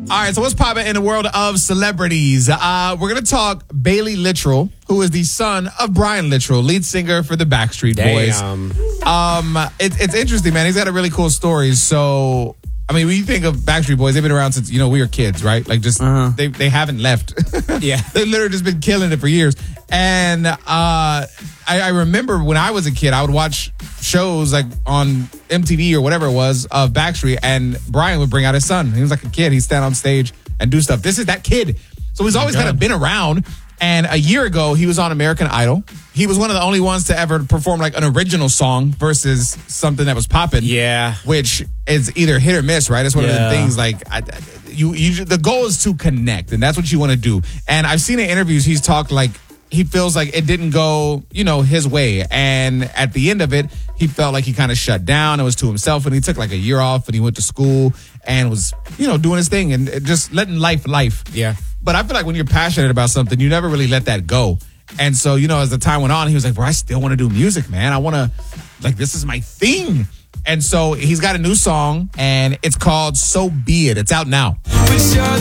All right, so what's popping in the world of celebrities? We're going to talk Bailey Littrell, who is the son of Brian Littrell, lead singer for the Backstreet Boys. It's interesting, man. He's got a really cool story. So, I mean, when you think of Backstreet Boys, they've been around since, we were kids, right? Like, just, they haven't left. Yeah. They've literally just been killing it for years. And I remember when I was a kid, I would watch shows like on MTV or whatever it was of Backstreet, and Brian would bring out his son. He was like a kid. He'd stand on stage and do stuff. This is that kid. So he's always kind of been around. And a year ago, he was on American Idol. He was one of the only ones to ever perform like an original song versus something that was popping. Yeah. Which is either hit or miss, right? It's one of the things like the goal is to connect, and that's what you want to do. And I've seen in interviews, he's talked like he feels like it didn't go, his way. And at the end of it, he felt like he kind of shut down and was to himself. And he took like a year off and he went to school and was, doing his thing and just letting life. Yeah. But I feel like when you're passionate about something, you never really let that go. And so, as the time went on, he was like, bro, I still want to do music, man. I want to, this is my thing. And so he's got a new song and it's called So Be It. It's out now.